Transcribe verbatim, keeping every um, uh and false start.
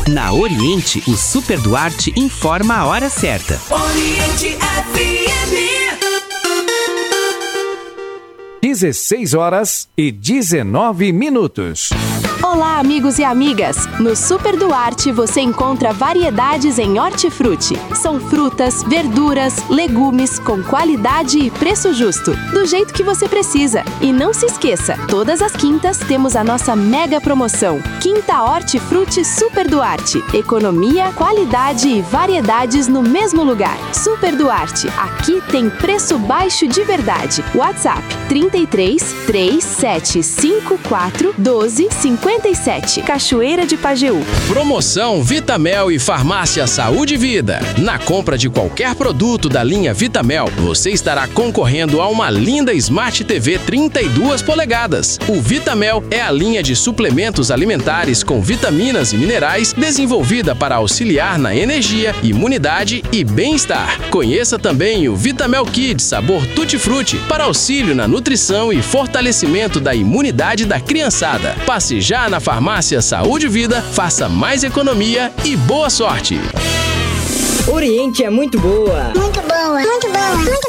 Na Oriente, o Super Duarte informa a hora certa. Oriente F M. dezesseis horas e dezenove minutos. Olá, amigos e amigas! No Super Duarte você encontra variedades em hortifruti. São frutas, verduras, legumes com qualidade e preço justo, do jeito que você precisa. E não se esqueça, todas as quintas temos a nossa mega promoção. Quinta Hortifruti Super Duarte. Economia, qualidade e variedades no mesmo lugar. Super Duarte, aqui tem preço baixo de verdade. WhatsApp trinta e três, três sete cinco quatro, doze cinquenta e sete. Cachoeira de Pajeú. Promoção Vitamel e Farmácia Saúde e Vida. Na compra de qualquer produto da linha Vitamel, você estará concorrendo a uma linda Smart T V trinta e duas polegadas. O Vitamel é a linha de suplementos alimentares com vitaminas e minerais desenvolvida para auxiliar na energia, imunidade e bem-estar. Conheça também o Vitamel Kids sabor Tutti Frutti para auxílio na nutrição e fortalecimento da imunidade da criançada. Passe já na Farmácia Saúde e Vida, faça mais economia e boa sorte! Oriente é muito boa! Muito boa! Muito boa! Muito